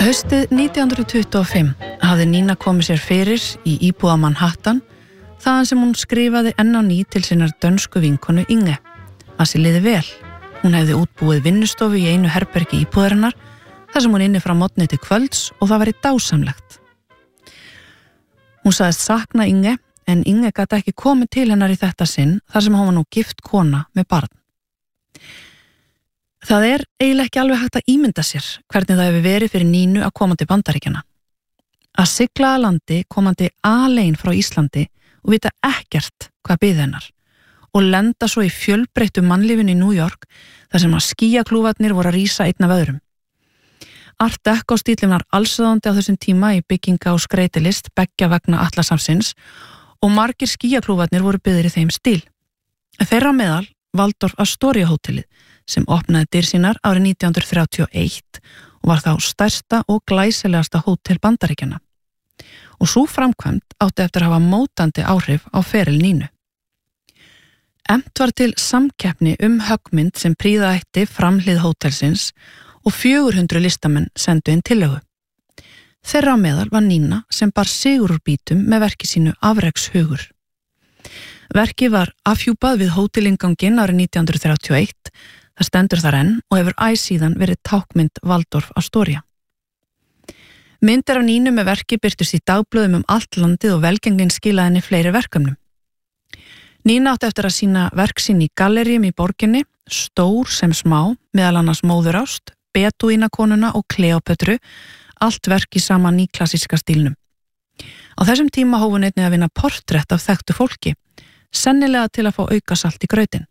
Haustið 1925 hafði Nína komið sér fyrir í íbúða Manhattan þaðan sem hún skrifaði enn á ný til sinnar dönsku vinkonu Inge að sér liði vel. Hún hefði útbúið vinnustofu í einu herbergi íbúðarinnar þar sem hún inni frá morgni til kvölds og það væri dásamlegt. Hún sagðist sakna Inge en Inge gat ekki komið til hennar í þetta sinn þar sem hún var nú gift kona með barn. Það eiginlega ekki alveg hægt að ímynda sér hvernig það hefur verið fyrir Nínu að koma til Bandaríkjanna. Að sigla að landi komandi alein frá Íslandi og vita ekkert hvað biði hennar og lenda svo í fjölbreyttu mannlífinu í New York þar sem að skýjaklúfarnir voru að rísa einn af öðrum. Art Deco stíllinn var allsráðandi á þessum tíma í bygginga og skreytilist beggja vegna Atlantshafsins og margir skýjaklúfarnir voru byggðir í þeim stíl. Þeirra á meðal Waldorf Astoria hótelið sem opnaði dyr sínar árið 1931 og var þá stærsta og glæsilegasta hótel Bandaríkjanna. Og sú framkvæmd átti eftir að hafa mótandi áhrif á feril Nínu. Efnt var til samkeppni höggmynd sem prýða ætti framhlið hótelsins og 400 listamenn sendu inn tillögu. Þeirra á meðal var Nína sem bar sigur úr bítum með verki sínu Afrekshugur. Verkið var afhjúpað við hótelinganginn árið 1931, það stendur þar enn og hefur síðan verið tákmynd Waldorf Astoria. Myndir af Nínu með verki birtust í dagblöðum allt landið og velgengnin skilaði henni fleiri verkefnum. Nína átti eftir að sýna verk sín í galleríum í borginni, stór sem smá, meðal annars Móðurást, Bedúínakonuna og Kleópötru, allt verk í sama nýklassíska stílnum. Á þessum tíma hóf hún einnig að vinna portrett af þekktu fólki, sennilega til að fá aukasalt í grautinn.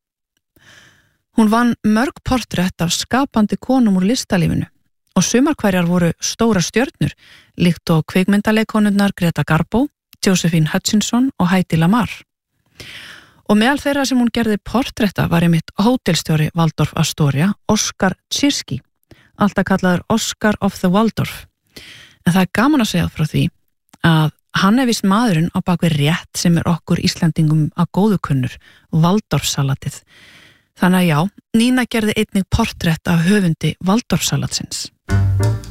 Hún vann mörg portrett af skapandi konum úr listalífinu og sumar hverjar voru stóra stjörnur, líkt og kvikmyndaleikkonurnar Greta Garbo, Josephine Hutchinson og Heidi Lamar. Og meðal þeirra sem hún gerði portretta var einmitt hótelstjóri Waldorf Astoria, Oskar Tschirski, alltaf kallaður Oscar of the Waldorf. En það gaman að segja frá því að hann víst maðurinn á bakvið rétt sem okkur Íslendingum að góðu kunnur, Waldorfsalatið. Þannig að já, Nína gerði einnig portrett af höfundi Waldorfsalatsins.